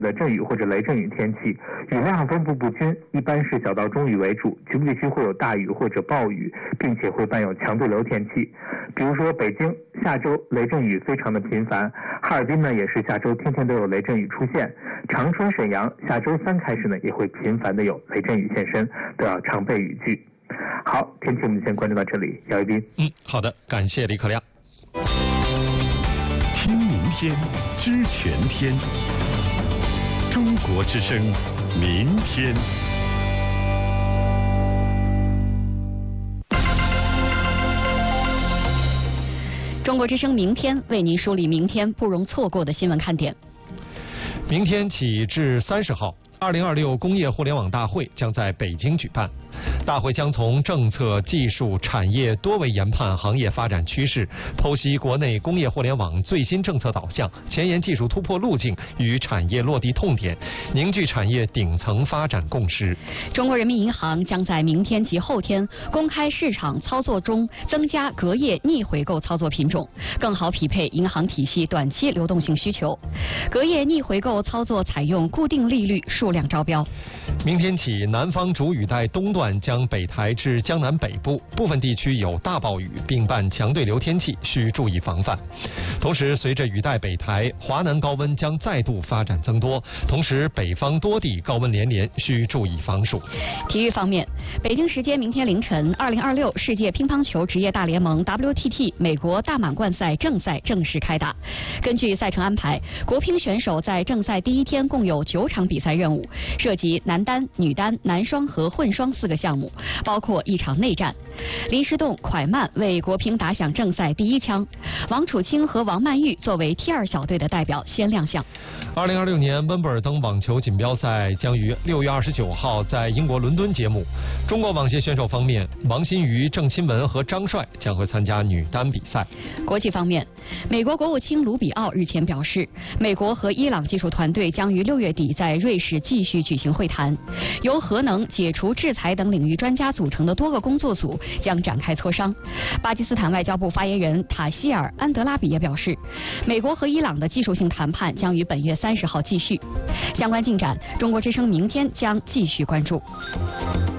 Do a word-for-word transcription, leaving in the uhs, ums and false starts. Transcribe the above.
的阵雨或者雷阵雨天气，雨量分布不均，一般是小到中雨为主，局部地区会有大雨或者暴雨，并且会伴有强对流天气。比如说北京下周雷阵雨非常的频繁，哈尔滨呢也是下周天天都有雷阵雨出现，长春、沈阳下周三开始呢也会频繁的有雷阵雨现身，都要常备雨具。好，天气我们先关注到这里，姚一斌。 嗯，好的，感谢李可亮。 听明天，知全天。中国之声，明天。 中国之声明天为您梳理明天不容错过的新闻看点。 明天起至三十号，二零二六工业互联网大会将在北京举办。大会将从政策、技术、产业多维研判行业发展趋势，剖析国内工业互联网最新政策导向、前沿技术突破路径与产业落地痛点，凝聚产业顶层发展共识。 中国人民银行将在明天及后天公开市场操作中增加隔夜逆回购操作品种，更好匹配银行体系短期流动性需求。隔夜逆回购操作采用固定利率数量招标。 明天起，南方主雨带东段将北抬至江南北部，部分地区有大暴雨，并伴强对流天气，需注意防范。同时，随着雨带北抬，华南高温将再度发展增多，同时北方多地高温连连，需注意防暑。 体育方面，北京时间明天凌晨，二零二六世界乒乓球职业大联盟 W T T 美国大满贯赛正赛正式开打。根据赛程安排，国乒选手在正赛第一天共有九场比赛任务，涉及男单、女单、男双和混双四个项目，包括一场内战。林诗栋、蒯曼为国乒打响正赛第一枪，王楚钦和王曼玉作为 T 二小队的代表先亮相。 二零二六年温布尔登网球锦标赛将于六月二十九号在英国伦敦揭幕。中国网协选手方面，王欣瑜、郑钦文和张帅将会参加女单比赛。 国际方面，美国国务卿卢比奥日前表示，美国和伊朗技术团队将于六月底在瑞士继续举行会谈，由核能、解除制裁等领域专家组成的多个工作组将展开磋商。巴基斯坦外交部发言人塔希尔·安德拉比也表示，美国和伊朗的技术性谈判将于本月三十号继续。相关进展，中国之声明天将继续关注。